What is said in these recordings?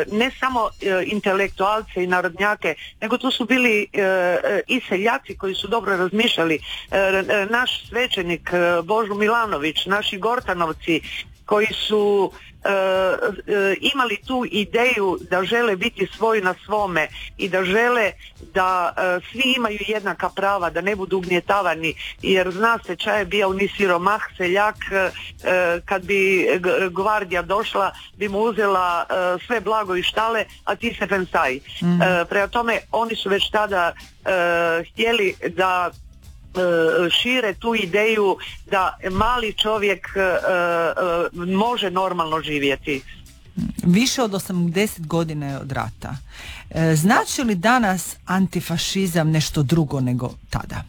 ne samo intelektualce i narodnjake, nego tu su bili i seljaci koji su dobro razmišljali, naš svećenik Božo Milanović, naši Gortanovci koji su imali tu ideju da žele biti svoj na svome i da žele da svi imaju jednaka prava, da ne budu ugnjetavani, jer zna se ča je bio ni siromah, seljak, kad bi gvardija došla bi mu uzela sve blago i štale, a ti se fensaj. Prema tome oni su već tada htjeli da šire tu ideju da mali čovjek može normalno živjeti. Više od 80 godina je od rata. Znači li danas antifašizam nešto drugo nego tada?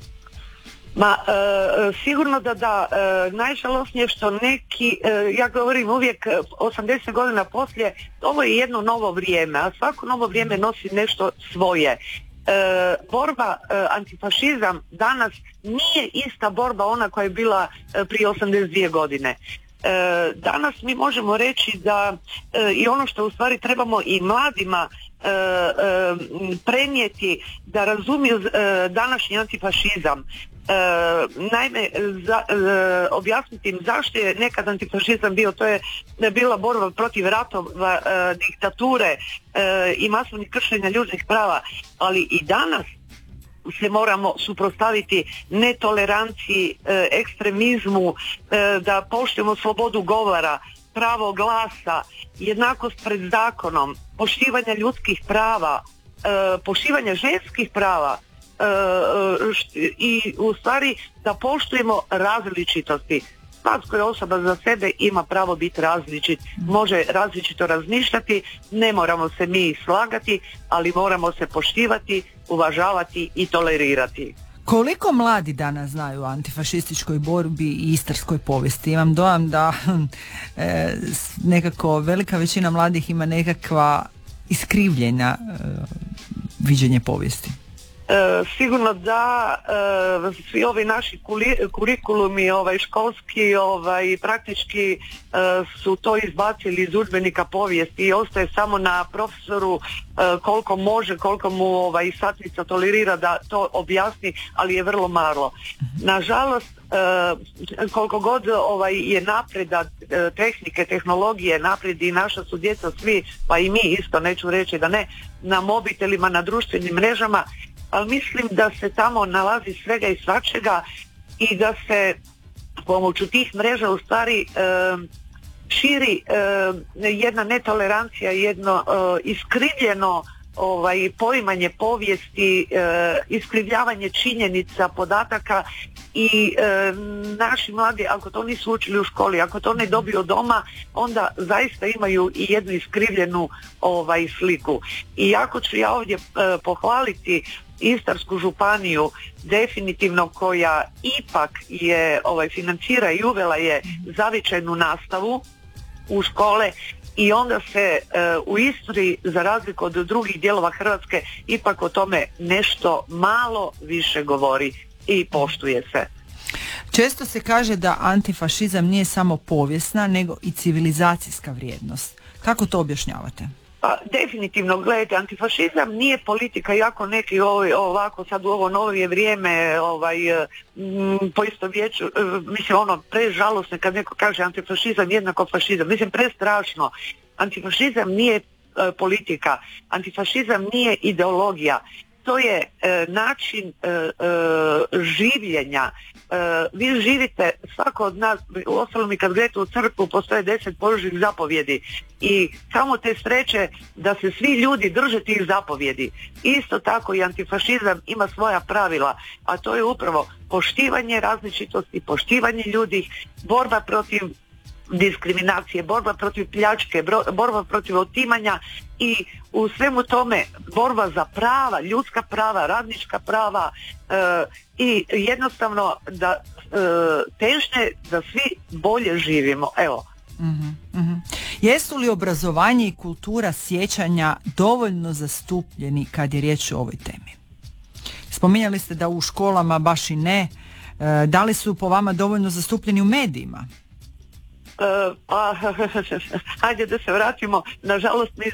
Sigurno da. Najžalosnije što neki, ja govorim uvijek 80 godina poslije, ovo je jedno novo vrijeme, a svako novo vrijeme nosi nešto svoje. Borba antifašizam danas nije ista borba ona koja je bila prije 82 godine. Danas mi možemo reći da i ono što u stvari trebamo i mladima prenijeti da razumiju današnji antifašizam. Naime, objasniti im zašto je nekad antifašizam bio, to je bila borba protiv ratova, diktature i masovnih kršenja ljudskih prava, ali i danas se moramo suprotstaviti netoleranciji, ekstremizmu, da poštujemo slobodu govora, pravo glasa, jednakost pred zakonom, poštivanje ljudskih prava, poštivanje ženskih prava, i u stvari da poštujemo različitosti. Svatko je osoba za sebe, ima pravo biti različit, može različito razmišljati, ne moramo se mi slagati, ali moramo se poštivati, uvažavati i tolerirati. Koliko mladi danas znaju o antifašističkoj borbi i istarskoj povijesti? Imam dojam da nekako velika većina mladih ima nekakva iskrivljena viđenje povijesti. Sigurno da svi ovi naši kurikulumi školski praktički su to izbacili iz udžbenika povijesti i ostaje samo na profesoru koliko može, koliko mu satnica tolerira da to objasni, ali je vrlo malo. Nažalost, koliko god je napredak tehnike, tehnologije, naprijed i naša su djeca svi, pa i mi isto, neću reći da ne, na mobitelima, na društvenim mrežama, ali mislim da se tamo nalazi svega i svačega i da se pomoću tih mreža u stvari širi jedna netolerancija, jedno iskrivljeno poimanje povijesti, iskrivljavanje činjenica, podataka i naši mladi, ako to nisu učili u školi, ako to ne dobiju doma, onda zaista imaju i jednu iskrivljenu sliku. I jako ću ja ovdje pohvaliti Istarsku županiju, definitivno, koja ipak je financira i uvela je zavičajnu nastavu u škole i onda se u Istri, za razliku od drugih dijelova Hrvatske, ipak o tome nešto malo više govori i poštuje se. Često se kaže da antifašizam nije samo povijesna, nego i civilizacijska vrijednost. Kako to objašnjavate? Pa, definitivno, gledajte, antifašizam nije politika, jako neki ovako sad u ovo novije vrijeme poistovjeću, mislim prežalosno kad neko kaže antifašizam jednako fašizam, mislim prestrašno. Antifašizam nije politika, antifašizam nije ideologija, to je način življenja. Vi živite, svako od nas, uostalom i kad gledate u crkvu postoje 10 Božjih zapovjedi i samo te sreće da se svi ljudi drže tih zapovjedi. Isto tako i antifašizam ima svoja pravila, a to je upravo poštivanje različitosti, poštivanje ljudi, borba protiv diskriminacije, borba protiv pljačke, borba protiv otimanja i u svemu tome borba za prava, ljudska prava, radnička prava i jednostavno da težnje da svi bolje živimo. Evo. Jesu li obrazovanje i kultura sjećanja dovoljno zastupljeni kad je riječ o ovoj temi? Spominjali ste da u školama baš i ne. Da li su po vama dovoljno zastupljeni u medijima? Pa, hajde da se vratimo, nažalost mi